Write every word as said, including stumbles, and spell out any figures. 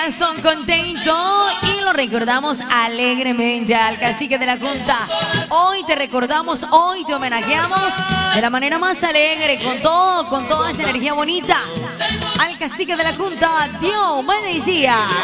Son contentos y lo recordamos alegremente al cacique de la Junta. Hoy te recordamos, hoy te homenajeamos de la manera más alegre, con todo, con toda esa energía bonita. Al cacique de la Junta, Dios me decía.